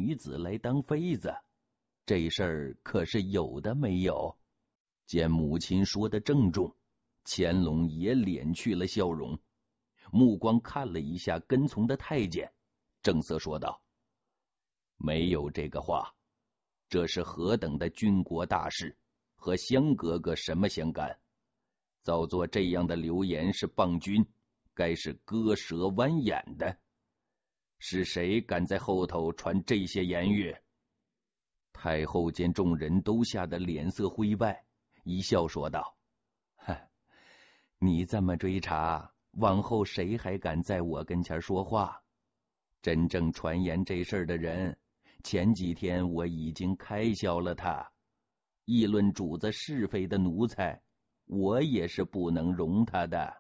女子来当妃子，这事儿可是有的没有。见母亲说的郑重，乾隆也敛去了笑容，目光看了一下跟从的太监，正色说道：没有这个话，这是何等的军国大事，和香格格什么相干？造作这样的流言是谤君，该是割舌剜眼的。是谁敢在后头传这些言语？太后见众人都吓得脸色灰败，一笑说道：你这么追查，往后谁还敢在我跟前说话？真正传言这事儿的人，前几天我已经开销了他。议论主子是非的奴才，我也是不能容他的。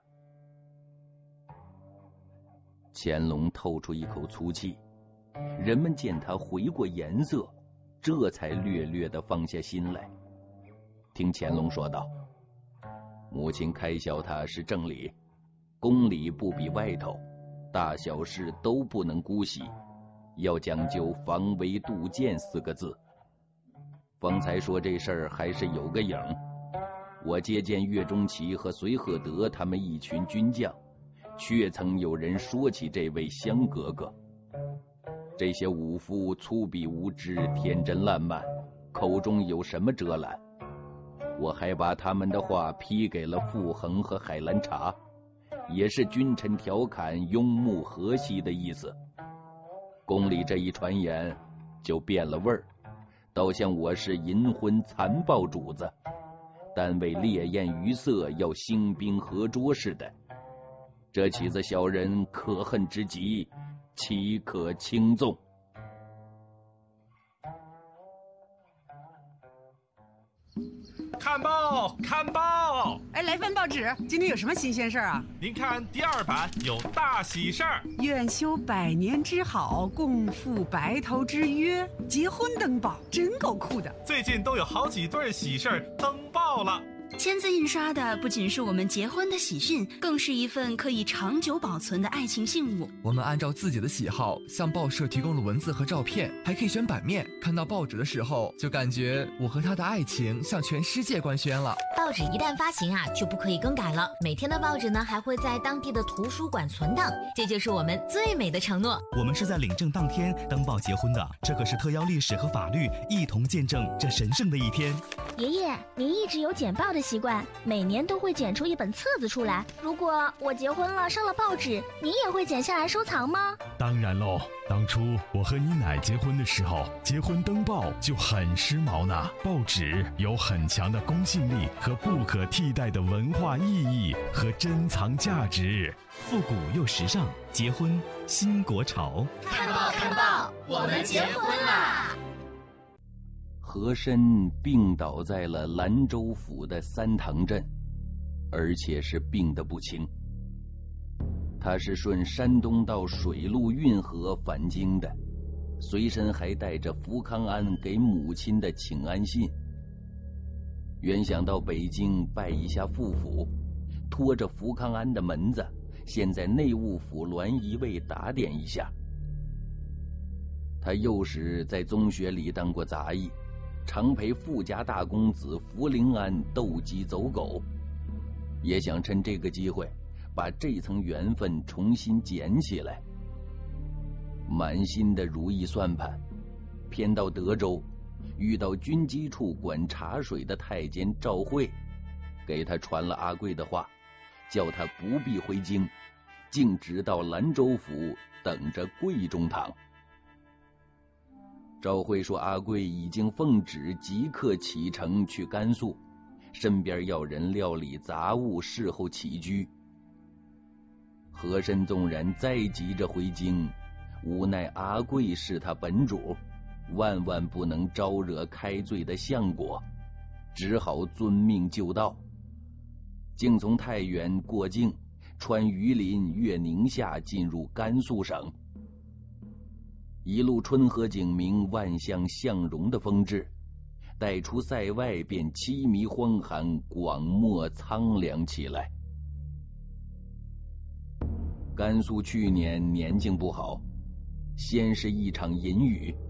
乾隆透出一口粗气，人们见他回过颜色，这才略略地放下心来。听乾隆说道：母亲开销他是正理，宫里不比外头，大小事都不能姑息，要讲究防微杜渐4个字。方才说这事儿还是有个影，我接见岳钟琪和隋赫德他们一群军将，确曾有人说起这位香格格。这些武夫粗鄙无知，天真烂漫，口中有什么遮拦？我还把他们的话批给了傅恒和海兰察，也是君臣调侃，拥慕和谐的意思。宫里这一传言就变了味儿，倒像我是淫昏残暴主子，单为烈焰余色要兴兵合捉似的。这起子小人可恨之极，岂可轻纵？ 看报，看报！ 哎，来份报纸，今天有什么新鲜事儿啊？ 您看第2版有大喜事儿， 愿修100年之好，共赴白头之约，结婚登报，真够酷的。 最近都有好几对喜事儿登报了。 签字印刷的不仅是我们结婚的喜讯，更是一份可以长久保存的爱情信物。 我们按照自己的喜好向报社提供了文字和照片，还可以选版面。看到报纸的时候，就感觉我和他的爱情向全世界官宣了。 报纸一旦发行啊，就不可以更改了。每天的报纸呢，还会在当地的图书馆存档，这就是我们最美的承诺。 我们是在领证当天登报结婚的，这可是特邀历史和法律一同见证这神圣的一天。 爷爷，您一直有剪报的习惯，每年都会剪出一本册子出来。如果我结婚了上了报纸，您也会剪下来收藏吗？ 当然喽，当初我和你奶结婚的时候，结婚登报就很时髦呢。报纸有很强的公信力和不可替代的文化意义和珍藏价值， 复古又时尚，结婚新国潮。 看报看报，我们结婚啦！ 和珅病倒在了兰州府的三塘镇，而且是病得不轻。他是顺山东道水路运河返京的，随身还带着福康安给母亲的请安信。原想到北京拜一下父府，拖着福康安的门子，先在内务府栾仪卫打点一下。他幼时在宗学里当过杂役，常陪富家大公子福临安斗鸡走狗，也想趁这个机会把这层缘分重新捡起来。满心的如意算盘，偏到德州遇到军机处管茶水的太监赵慧，给他传了阿贵的话，叫他不必回京，径直到兰州府等着贵中堂。赵慧说阿贵已经奉旨即刻启程去甘肃，身边要人料理杂物，侍候起居。和珅纵然再急着回京，无奈阿贵是他本主，万万不能招惹开罪的相国，只好遵命就道，竟从太原过境，穿榆林越宁夏，进入甘肃省。一路春和景明，万象向荣的风致，待出塞外便凄迷荒寒，广漠苍凉起来。甘肃去年年境不好，先是一场淫雨，